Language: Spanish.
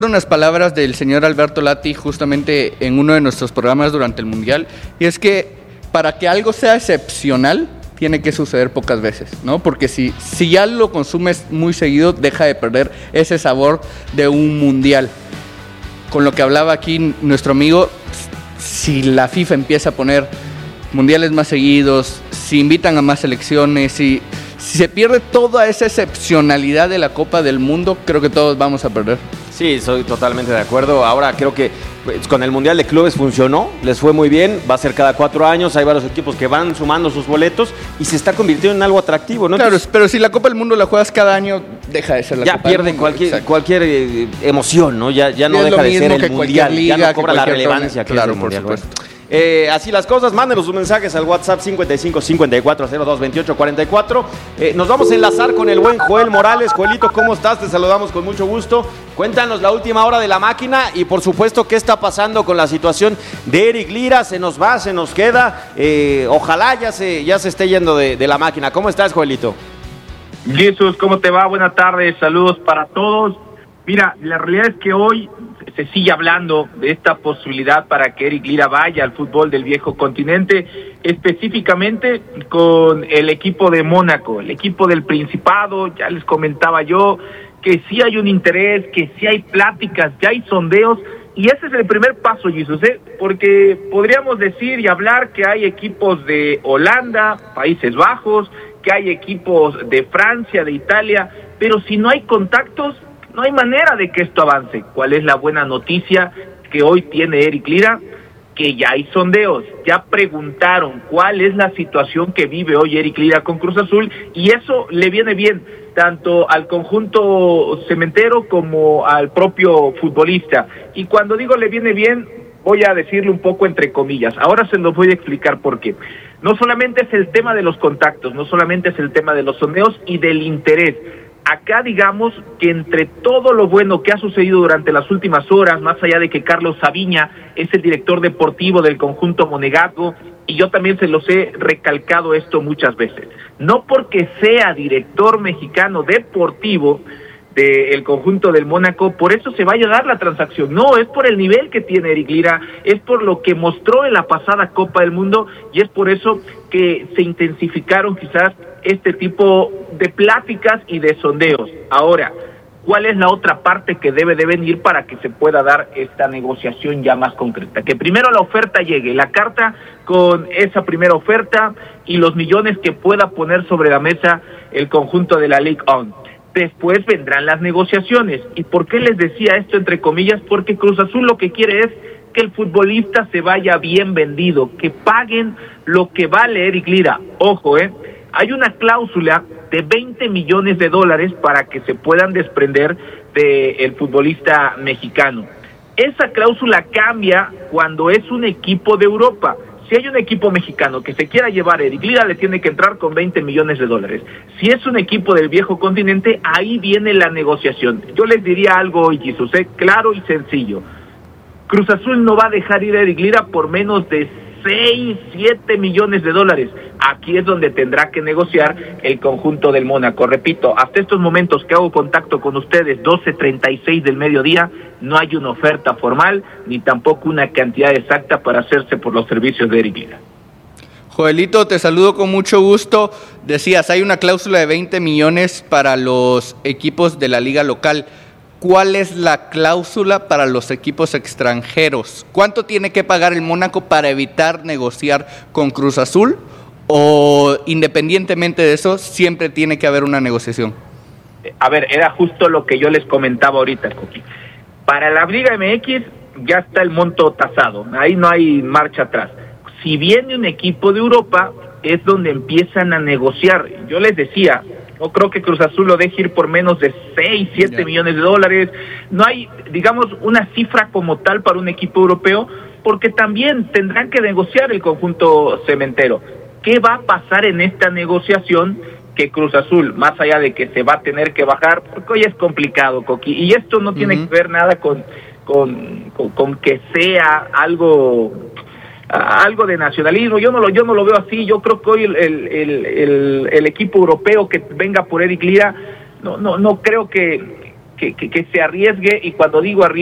unas palabras del señor Alberto Lati justamente en uno de nuestros programas durante el Mundial, y es que para que algo sea excepcional tiene que suceder pocas veces, ¿no? Porque si ya lo consumes muy seguido, deja de perder ese sabor de un Mundial. Con lo que hablaba aquí nuestro amigo, si la FIFA empieza a poner mundiales más seguidos, si invitan a más selecciones, si se pierde toda esa excepcionalidad de la Copa del Mundo, creo que todos vamos a perder. Sí, soy totalmente de acuerdo. Ahora creo que con el Mundial de Clubes funcionó, les fue muy bien, va a ser cada 4 años, hay varios equipos que van sumando sus boletos y se está convirtiendo en algo atractivo, ¿no? Claro, entonces, pero si la Copa del Mundo la juegas cada año, deja de ser la Copa del Mundo. Ya pierde cualquier emoción, ¿no? Ya no deja de ser el Mundial, liga, ya no cobra la relevancia que claro, es el Mundial. por supuesto. Así las cosas, mándenos sus mensajes al WhatsApp 55 54 02 28 44. Nos vamos a enlazar con el buen Joel Morales. Joelito, ¿cómo estás? Te saludamos con mucho gusto. Cuéntanos la última hora de la máquina y por supuesto qué está pasando con la situación de Eric Lira. Se nos va, se nos queda. Ojalá ya se esté yendo de la máquina. ¿Cómo estás, Joelito? Jesús, ¿cómo te va? Buenas tardes, saludos para todos. Mira, la realidad es que hoy se sigue hablando de esta posibilidad para que Eric Lira vaya al fútbol del viejo continente, específicamente con el equipo de Mónaco, el equipo del Principado. Ya les comentaba yo que sí hay un interés, que sí hay pláticas, ya hay sondeos, y ese es el primer paso, Jesús, porque podríamos decir y hablar que hay equipos de Holanda, Países Bajos, que hay equipos de Francia, de Italia, pero si no hay contactos, no hay manera de que esto avance. ¿Cuál es la buena noticia que hoy tiene Eric Lira? Que ya hay sondeos, ya preguntaron cuál es la situación que vive hoy Eric Lira con Cruz Azul, y eso le viene bien tanto al conjunto cementero como al propio futbolista. Y cuando digo le viene bien, voy a decirlo un poco entre comillas. Ahora se los voy a explicar por qué. No solamente es el tema de los contactos, no solamente es el tema de los sondeos y del interés. Acá digamos que entre todo lo bueno que ha sucedido durante las últimas horas, más allá de que Carlos Saviña es el director deportivo del conjunto monegasco, y yo también se los he recalcado esto muchas veces, no porque sea director mexicano deportivo del conjunto del Mónaco, por eso se vaya a dar la transacción. No, es por el nivel que tiene Eric Lira, es por lo que mostró en la pasada Copa del Mundo, y es por eso que se intensificaron quizás este tipo de pláticas y de sondeos. Ahora, ¿cuál es la otra parte que debe de venir para que se pueda dar esta negociación ya más concreta? Que primero la oferta llegue, la carta con esa primera oferta y los millones que pueda poner sobre la mesa el conjunto de la Ligue 1. Después vendrán las negociaciones. ¿Y por qué les decía esto entre comillas? Porque Cruz Azul lo que quiere es que el futbolista se vaya bien vendido, que paguen lo que vale Eric Lira. Ojo, hay una cláusula de $20 millones para que se puedan desprender del futbolista mexicano. Esa cláusula cambia cuando es un equipo de Europa. Si hay un equipo mexicano que se quiera llevar a Eric Lira, le tiene que entrar con $20 millones. Si es un equipo del viejo continente, ahí viene la negociación. Yo les diría algo hoy, Jesús, claro y sencillo. Cruz Azul no va a dejar ir a Eric Lira por menos de 6, 7 millones de dólares. Aquí es donde tendrá que negociar el conjunto del Mónaco. Repito, hasta estos momentos que hago contacto con ustedes, 12:36 del mediodía, no hay una oferta formal, ni tampoco una cantidad exacta para hacerse por los servicios de Eric Lira. Joelito, te saludo con mucho gusto. Decías, hay una cláusula de 20 millones para los equipos de la liga local. ¿Cuál es la cláusula para los equipos extranjeros? ¿Cuánto tiene que pagar el Mónaco para evitar negociar con Cruz Azul? ¿O independientemente de eso, siempre tiene que haber una negociación? A ver, era justo lo que yo les comentaba ahorita, Coqui. Para la Liga MX ya está el monto tasado, ahí no hay marcha atrás. Si viene un equipo de Europa, es donde empiezan a negociar. Yo les decía, no creo que Cruz Azul lo deje ir por menos de 6, 7 millones de dólares. No hay, digamos, una cifra como tal para un equipo europeo, porque también tendrán que negociar el conjunto cementero. ¿Qué va a pasar en esta negociación? Que Cruz Azul, más allá de que se va a tener que bajar, porque hoy es complicado, Coqui, y esto no tiene que ver nada con que sea algo de nacionalismo. Yo no lo veo así. Yo creo que hoy el equipo europeo que venga por Eric Lira no creo que que se arriesgue, y cuando digo arriesgue,